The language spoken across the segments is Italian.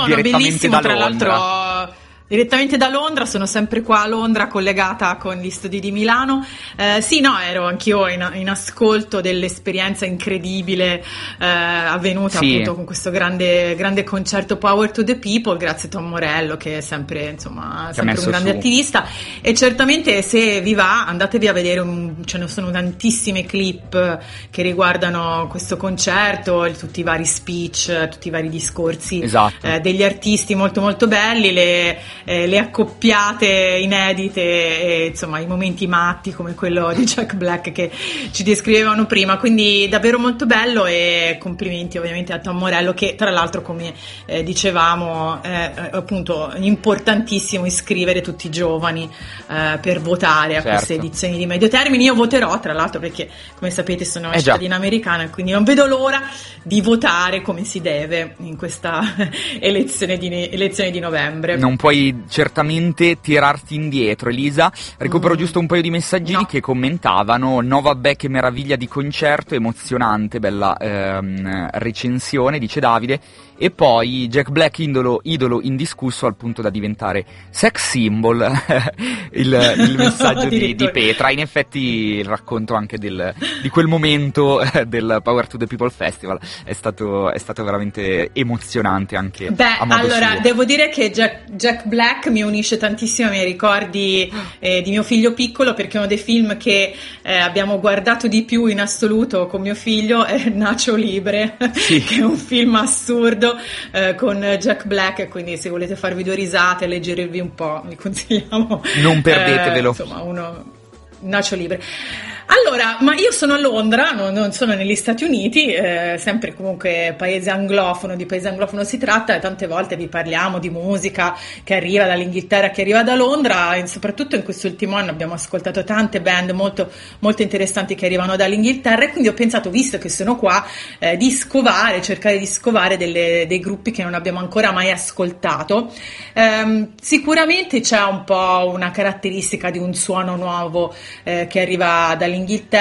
direttamente bellissimo, da tra Londra. l'altro direttamente da Londra, sono sempre qua a Londra collegata con gli studi di Milano. Sì, no, ero anch'io in ascolto dell'esperienza incredibile avvenuta appunto con questo grande concerto Power to the People, grazie a Tom Morello che è sempre, insomma, sempre un grande attivista, e certamente se vi va andatevi a vedere, ce ne sono tantissime clip che riguardano questo concerto, tutti i vari speech, tutti i vari discorsi degli artisti molto molto belli, le accoppiate inedite e insomma i momenti matti come quello di Jack Black che ci descrivevano prima, quindi davvero molto bello, e complimenti ovviamente a Tom Morello che tra l'altro, come dicevamo, è appunto importantissimo iscrivere tutti i giovani per votare a queste edizioni di medio termine. Io voterò tra l'altro perché, come sapete, sono cittadina americana, quindi non vedo l'ora di votare come si deve in questa elezione di novembre. Non puoi certamente tirarti indietro, Elisa. Recupero giusto un paio di messaggini che commentavano: no vabbè che meraviglia di concerto, emozionante, bella recensione, dice Davide. E poi Jack Black idolo indiscusso al punto da diventare sex symbol. il messaggio di Petra. In effetti il racconto anche di quel momento del Power to the People Festival è stato veramente emozionante anche a modo suo. Devo dire che Jack Black mi unisce tantissimo ai miei ricordi di mio figlio piccolo, perché uno dei film che abbiamo guardato di più in assoluto con mio figlio è Nacho Libre, che è un film assurdo con Jack Black, e quindi se volete farvi due risate, leggervi un po', vi consigliamo, non perdetevelo, insomma, Nacho Libre. Allora, ma io sono a Londra, non sono negli Stati Uniti, sempre comunque paese anglofono, di paese anglofono si tratta, e tante volte vi parliamo di musica che arriva dall'Inghilterra, che arriva da Londra, e soprattutto in quest'ultimo anno abbiamo ascoltato tante band molto, molto interessanti che arrivano dall'Inghilterra, e quindi ho pensato, visto che sono qua, di cercare di scovare dei gruppi che non abbiamo ancora mai ascoltato. Sicuramente c'è un po' una caratteristica di un suono nuovo che arriva dall'Inghilterra,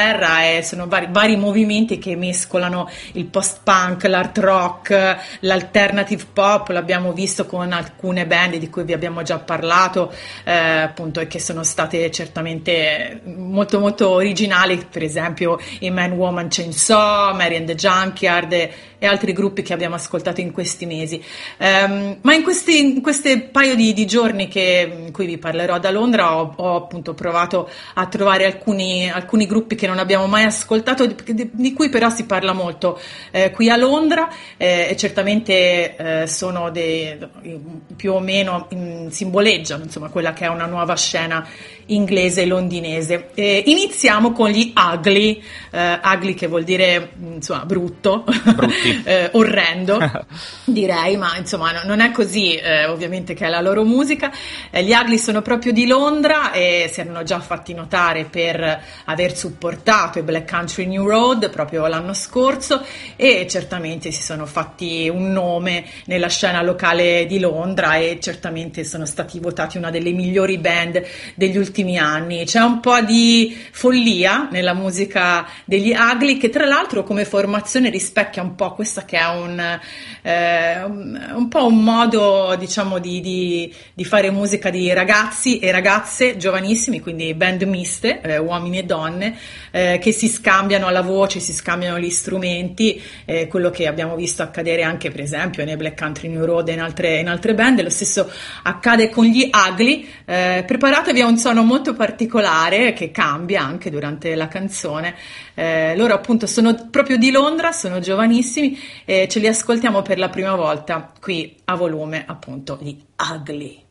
e sono vari movimenti che mescolano il post-punk, l'art rock, l'alternative pop. L'abbiamo visto con alcune band di cui vi abbiamo già parlato, appunto, e che sono state certamente molto molto originali, per esempio i Man Woman Chainsaw, Mary and the Junkyard e altri gruppi che abbiamo ascoltato in questi mesi. Ma in queste paio di giorni in cui vi parlerò da Londra ho appunto provato a trovare alcuni gruppi che non abbiamo mai ascoltato, di cui però si parla molto qui a Londra, e certamente sono più o meno simboleggiano, insomma, quella che è una nuova scena inglese e londinese. Iniziamo con gli Ugly, Ugly che vuol dire, insomma, brutti, orrendo direi, ma insomma non è così, ovviamente, che è la loro musica. Gli Ugly sono proprio di Londra e si erano già fatti notare per aver supportato i Black Country New Road proprio l'anno scorso, e certamente si sono fatti un nome nella scena locale di Londra, e certamente sono stati votati una delle migliori band degli ultimi anni. C'è un po' di follia nella musica degli Ugly, che tra l'altro come formazione rispecchia un po' questa che è un po' un modo, diciamo, di fare musica di ragazzi e ragazze giovanissimi, quindi band miste, uomini e donne, che si scambiano la voce, si scambiano gli strumenti, quello che abbiamo visto accadere anche per esempio nei Black Country New Road e in altre band. Lo stesso accade con gli Ugly. Preparatevi a un suono molto particolare che cambia anche durante la canzone. Loro appunto sono proprio di Londra, sono giovanissimi, ce li ascoltiamo per la prima volta qui a volume, appunto, gli Ugly.